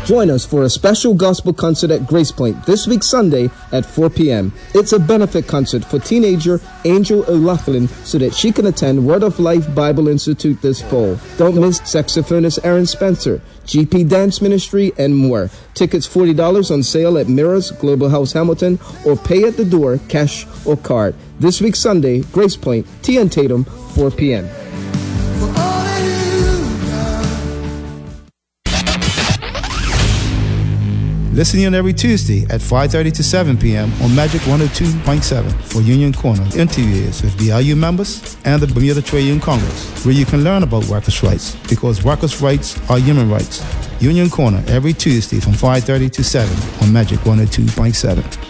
Join us for a special gospel concert at Grace Point this week Sunday at 4 p.m. It's a benefit concert for teenager Angel O'Loughlin so that she can attend Word of Life Bible Institute this fall. Don't miss saxophonist Aaron Spencer, GP Dance Ministry, and more. Tickets $40 on sale at Mirrors, Global House Hamilton, or pay at the door, cash or card. This week Sunday, Grace Point, T and Tatum, 4 p.m. Listen in every Tuesday at 5:30 to 7 p.m. on Magic 102.7 for Union Corner interviews with BIU members and the Bermuda Trade Union Congress, where you can learn about workers' rights, because workers' rights are human rights. Union Corner every Tuesday from 5:30 to 7 on Magic 102.7.